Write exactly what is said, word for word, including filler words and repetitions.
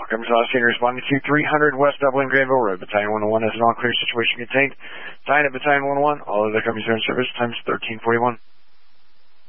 Cummings Austin responding to three hundred West Dublin Granville Road. Battalion one oh one has an all-clear situation contained. Battalion at Battalion one oh one. All other Cummings are in service. Times thirteen forty-one.